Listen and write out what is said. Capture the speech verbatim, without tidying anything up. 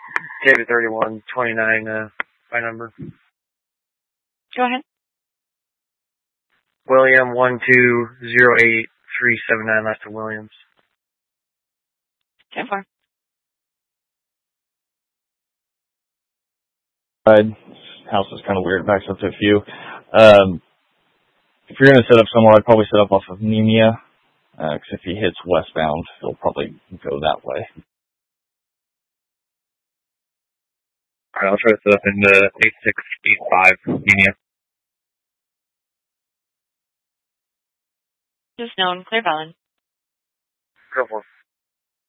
David thirty-one twenty-nine, uh, by number. Go ahead. William one two zero eight three seven nine, last to Williams. ten four. House is kind of weird, backs up to a few. Um, if you're going to set up somewhere, I'd probably set up off of Nemea, because uh, if he hits westbound, he'll probably go that way. All right, I'll try to set up in the eight six eight five, Nemea. Just known, clear Valen. Go for it.